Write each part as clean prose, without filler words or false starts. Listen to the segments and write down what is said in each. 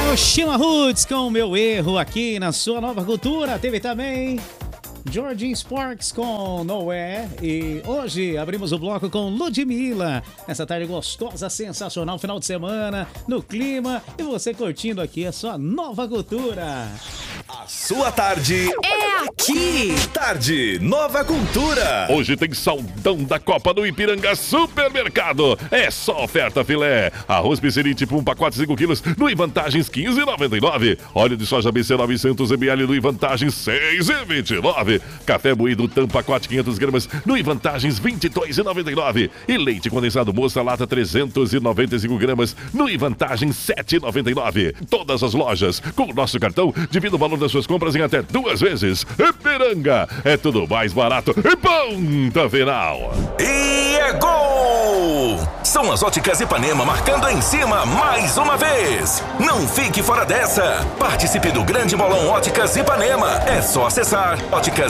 Chima Roots com o Meu Erro aqui na sua Nova Cultura. Teve também Georgine Sparks com Nowhere. E hoje abrimos o bloco com Ludmilla. Nessa tarde gostosa, sensacional, final de semana, no clima. E você curtindo aqui a sua Nova Cultura. A sua tarde é aqui. Tarde Nova Cultura. Hoje tem saldão da Copa do Ipiranga Supermercado. É só oferta filé. Arroz Piscini tipo 1 pacote 5 quilos no Vantagens 15,99. Óleo de soja BC 900 ml no Vantagens 6,29. Café moído Tam pacote 500 gramas no Vantagens 22,99. E leite condensado Moça lata 395 gramas no Vantagens 7,99. Todas as lojas com o nosso cartão divida o valor das suas compras em até 2 vezes. Ipiranga, é tudo mais barato e ponta final. E é gol! São as Óticas Ipanema marcando em cima mais uma vez. Não fique fora dessa. Participe do grande bolão Óticas Ipanema. É só acessar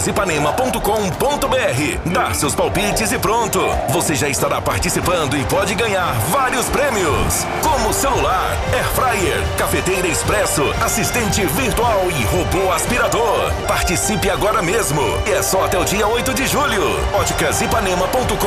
óticasipanema.com.br, dar seus palpites e pronto. Você já estará participando e pode ganhar vários prêmios, como celular, air fryer, cafeteira expresso, assistente virtual e robô aspirador. Participe agora mesmo. E é só até o dia 8 de julho. óticasipanema.com.br.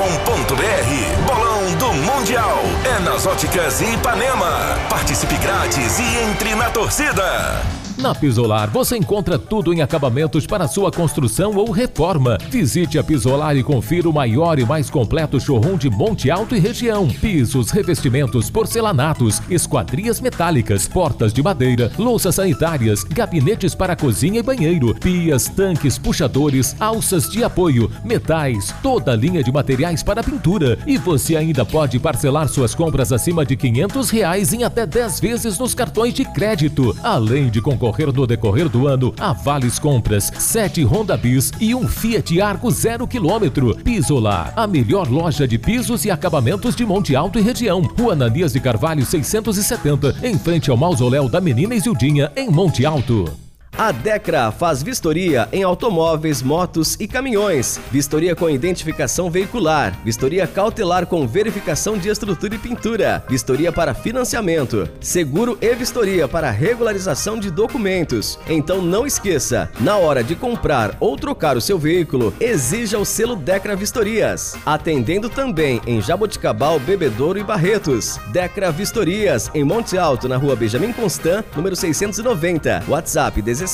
Bolão do Mundial é nas Óticas Ipanema. Participe grátis e entre na torcida. Na Pisolar você encontra tudo em acabamentos para sua construção ou reforma. Visite a Pisolar e confira o maior e mais completo showroom de Monte Alto e região. Pisos, revestimentos, porcelanatos, esquadrias metálicas, portas de madeira, louças sanitárias, gabinetes para cozinha e banheiro, pias, tanques, puxadores, alças de apoio, metais, toda a linha de materiais para pintura. E você ainda pode parcelar suas compras acima de R$500 em até 10 vezes nos cartões de crédito. Além de concorrer no decorrer do ano a vales compras, 7 Honda Bis e um Fiat Argo 0 km. Pisolar, a melhor loja de pisos e acabamentos de Monte Alto e região. Rua Ananias de Carvalho 670, em frente ao mausoléu da Menina Isildinha, em Monte Alto. A Decra faz vistoria em automóveis, motos e caminhões. Vistoria com identificação veicular. Vistoria cautelar com verificação de estrutura e pintura. Vistoria para financiamento. Seguro e vistoria para regularização de documentos. Então não esqueça, na hora de comprar ou trocar o seu veículo, exija o selo Decra Vistorias. Atendendo também em Jaboticabal, Bebedouro e Barretos. Decra Vistorias, em Monte Alto, na rua Benjamin Constant, número 690. WhatsApp 16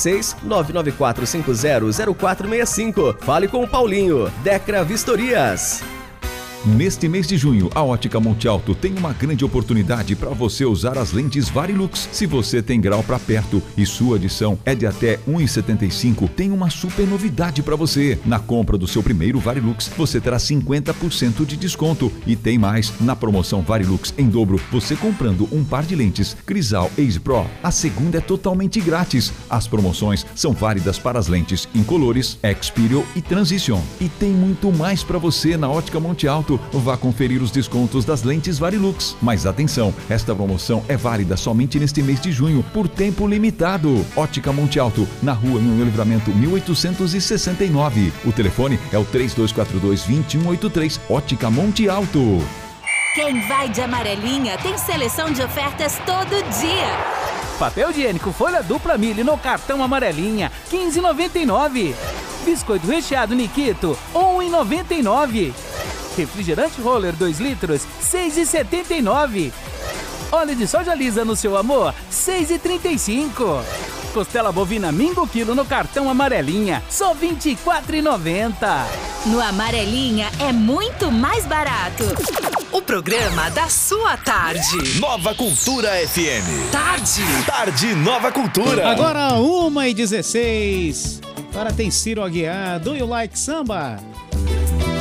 994500465. Fale com o Paulinho. Decra Vistorias. Neste mês de junho, a Ótica Monte Alto tem uma grande oportunidade para você usar as lentes Varilux. Se você tem grau para perto e sua adição é de até 1,75, tem uma super novidade para você. Na compra do seu primeiro Varilux, você terá 50% de desconto. E tem mais, na promoção Varilux em dobro, você comprando um par de lentes Crisal Ace Pro, a segunda é totalmente grátis. As promoções são válidas para as lentes incolores, Xperio e Transition. E tem muito mais para você na Ótica Monte Alto. Vá conferir os descontos das lentes Varilux. Mas atenção, esta promoção é válida somente neste mês de junho, por tempo limitado. Ótica Monte Alto, na rua Noel Livramento 1869. O telefone é o 3242-2183. Ótica Monte Alto. Quem vai de amarelinha tem seleção de ofertas todo dia. Papel higiênico folha dupla milho no cartão amarelinha, R$15,99. Biscoito recheado Nikito, R$1,99. Refrigerante Roller 2 litros, R$6,79. Óleo de soja lisa no seu amor, R$6,35. Costela bovina Mingo quilo no cartão amarelinha, só R$24,90. No amarelinha é muito mais barato. O programa da sua tarde. Nova Cultura FM. Tarde Nova Cultura. Agora 1h16. Agora tem Ciro Aguiar. Do you like samba?